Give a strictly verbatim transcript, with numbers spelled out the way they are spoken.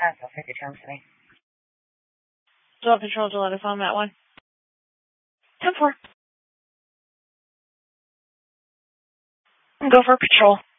Uh, so fifty terms to me. twelve Control to let us on that one. ten four. Go for patrol.